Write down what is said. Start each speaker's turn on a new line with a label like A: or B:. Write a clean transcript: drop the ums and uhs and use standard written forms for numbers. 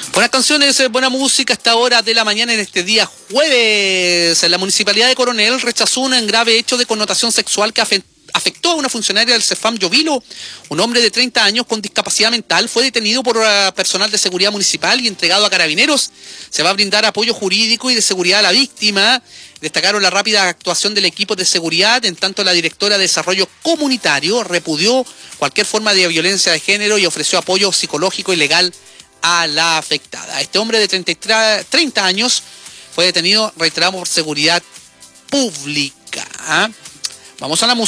A: Buenas canciones, buena música a esta hora de la mañana en este día jueves. La Municipalidad de Coronel rechazó un grave hecho de connotación sexual que afectó a una funcionaria del CEFAM Llovilo. Un hombre de 30 años con discapacidad mental fue detenido por personal de seguridad municipal y entregado a carabineros. Se va a brindar apoyo jurídico y de seguridad a la víctima. Destacaron la rápida actuación del equipo de seguridad, en tanto la directora de Desarrollo Comunitario repudió cualquier forma de violencia de género y ofreció apoyo psicológico y legal a la afectada. Este hombre de 30 años fue detenido, reiteramos, por seguridad pública. Vamos a la música.